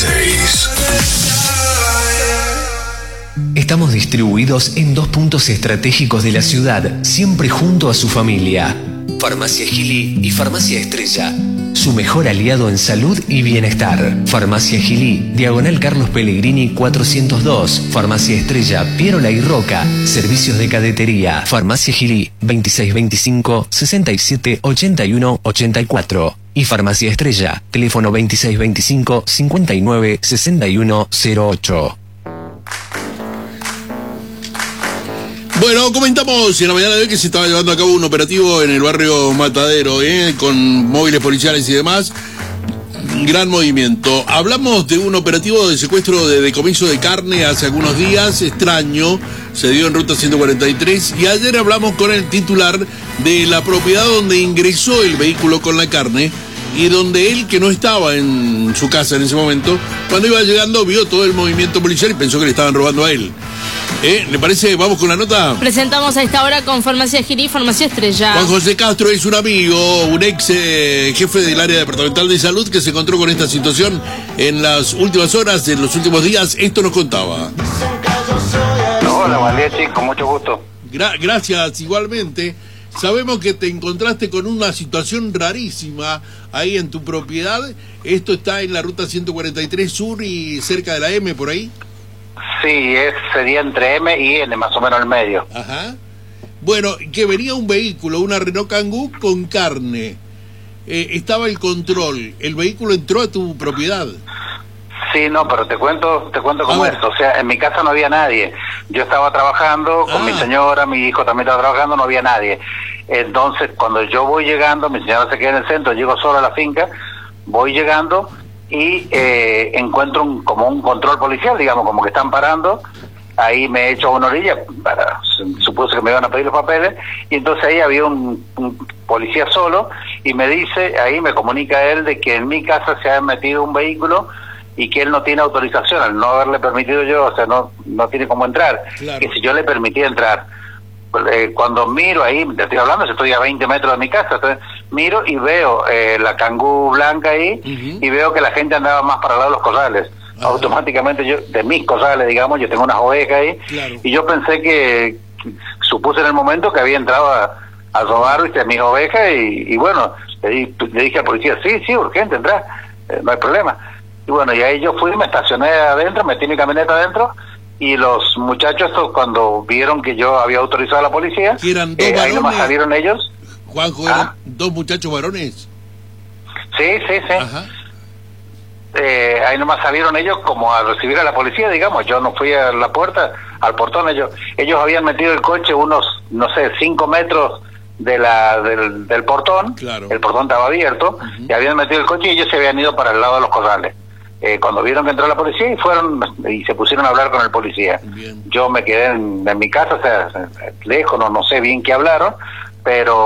96. Estamos distribuidos en 2 puntos estratégicos de la ciudad, siempre junto a su familia. Farmacia Gili y Farmacia Estrella, su mejor aliado en salud y bienestar. Farmacia Gili, Diagonal Carlos Pellegrini 402. Farmacia Estrella, Pierola y Roca. Servicios de cadetería. Farmacia Gili, 2625 67 81 84. Y Farmacia Estrella, teléfono 2625 59 61 08. Bueno, comentamos en la mañana de hoy que se estaba llevando a cabo un operativo en el barrio Matadero, con móviles policiales y demás. Gran movimiento. Hablamos de un operativo de secuestro de decomiso de carne hace algunos días, extraño, se dio en Ruta 143, y ayer hablamos con el titular de la propiedad donde ingresó el vehículo con la carne, y donde él, que no estaba en su casa en ese momento, cuando iba llegando vio todo el movimiento policial y pensó que le estaban robando a él. ¿Le parece? ¿Vamos con la nota? Presentamos a esta hora con Farmacia Gili y Farmacia Estrella. Juan José Castro es un amigo, un ex jefe del área departamental de salud que se encontró con esta situación en las últimas horas, en los últimos días. Esto nos contaba. Hola, Valiechi, con mucho gusto. Gracias, igualmente. Sabemos que te encontraste con una situación rarísima ahí en tu propiedad. Esto está en la Ruta 143 Sur y cerca de la M, por ahí. Sí, sería entre M y N, más o menos el medio. Ajá. Bueno, que venía un vehículo, una Renault Kangoo con carne. Estaba el control. ¿El vehículo entró a tu propiedad? Sí, no, pero te cuento cómo es. O sea, en mi casa no había nadie. Yo estaba trabajando con mi señora, mi hijo también estaba trabajando, no había nadie. Entonces, cuando yo voy llegando, mi señora se queda en el centro, llego solo a la finca, voy llegando y encuentro como un control policial, digamos, como que están parando. Ahí me echo a una orilla, supuse que me iban a pedir los papeles, y entonces ahí había un policía solo, y me dice, ahí me comunica él de que en mi casa se ha metido un vehículo y que él no tiene autorización, al no haberle permitido yo, o sea, no tiene cómo entrar, claro. Que si yo le permitía entrar. Cuando miro ahí, te estoy hablando, estoy a 20 metros de mi casa, entonces miro y veo la Kangoo blanca ahí, y veo que la gente andaba más para el lado de los corrales. Ajá. Automáticamente yo, de mis corrales, digamos, yo tengo unas ovejas ahí, claro. Y yo pensé que supuse en el momento que había entrado a robar, ¿viste?, mis ovejas, y bueno, le dije al policía, sí, urgente, entra, no hay problema. Y bueno, y ahí yo fui, me estacioné adentro, metí mi camioneta adentro, y los muchachos, cuando vieron que yo había autorizado a la policía, ¿eran dos varones? Ahí nomás salieron ellos. Juanjo, ¿eran dos muchachos varones? Sí. Ajá. Ahí nomás salieron ellos como a recibir a la policía, digamos. Yo no fui a la puerta, al portón. Ellos habían metido el coche unos, 5 metros del portón. Claro. El portón estaba abierto, y habían metido el coche y ellos se habían ido para el lado de los corrales. Cuando vieron que entró la policía y se pusieron a hablar con el policía. Bien. Yo me quedé en mi casa, o sea, lejos, no sé bien qué hablaron, pero